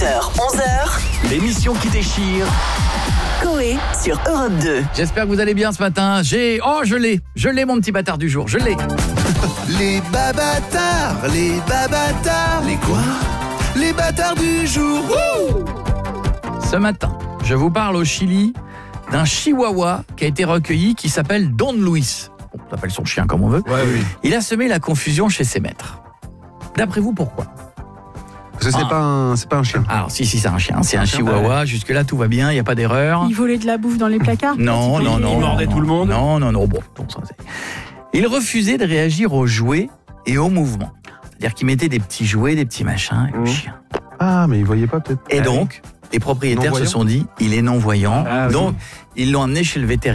8h, 11h. L'émission qui déchire. Coé sur Europe 2. J'espère que vous allez bien ce matin. Je l'ai mon petit bâtard du jour, je l'ai. Les babatards. Les quoi? Les bâtards du jour. Wouh! Ce matin, je vous parle au Chili d'un chihuahua qui a été recueilli qui s'appelle Don Luis. On appelle son chien comme on veut. Ouais, oui. Il a semé la confusion chez ses maîtres. D'après vous, pourquoi? Parce que c'est pas un chien. Alors, si, c'est un chien. C'est un chihuahua. Jusque-là, tout va bien, il n'y a pas d'erreur. Il volait de la bouffe dans les placards? Non. Il mordait tout le monde. Non. Bon, ça, il refusait de réagir aux jouets et aux mouvements. C'est-à-dire qu'il mettait des petits jouets, des petits machins, et le chien. Ah, mais il voyait pas peut-être. Et donc, les propriétaires se Non-voyant. sont dit, il est non-voyant. Ah, oui. Donc, ils l'ont amené chez le vétérinaire.